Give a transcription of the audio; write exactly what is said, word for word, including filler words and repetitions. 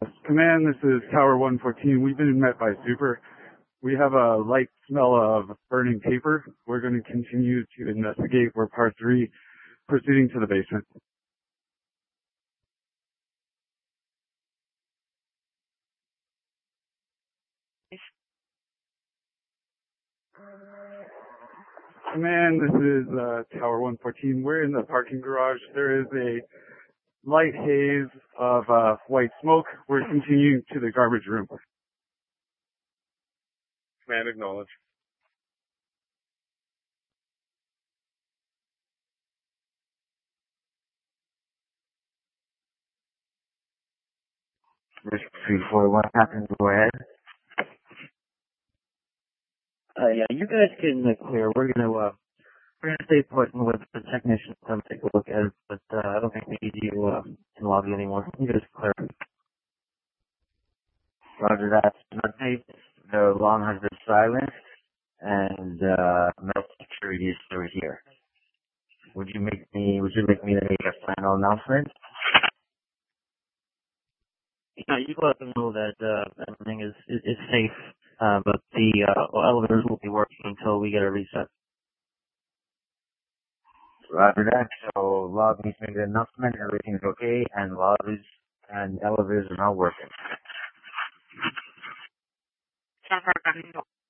Command, this is Tower one fourteen. We've been met by Super. We have a light smell of burning paper. We're going to continue to investigate. We're part three, proceeding to the basement. Command, this is uh, Tower one fourteen. We're in the parking garage. There is a light haze of uh, white smoke. We're continuing to the garbage room. Command, acknowledge. Risk three four one, Captain, go ahead. Uh, yeah, you guys can uh, clear. We're gonna, uh, we're gonna stay put and let the technicians come take a look at it, but, uh, I don't think we need you, uh, in the lobby anymore. You guys clear. Roger that. An update. The alarm has been silenced, and, uh, mass security is still here. Would you make me, would you make me make a final announcement? Yeah, you let them know that, uh, everything is, is, is safe, uh, but the, uh, elevators will be working until we get a reset. Roger that. So lobbies made an announcement, everything's okay, and lobbies and elevators are now working.